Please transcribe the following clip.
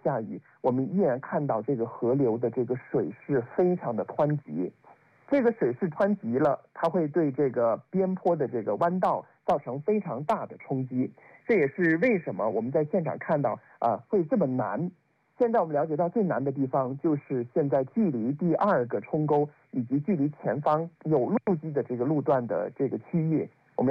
下雨，我们依然看到这个河流的这个水势非常的湍急。这个水势湍急了，它会对这个边坡的这个弯道造成非常大的冲击。这也是为什么我们在现场看到会这么难。现在我们了解到最难的地方就是现在距离第2个冲沟以及距离前方有路基的这个路段的这个区域，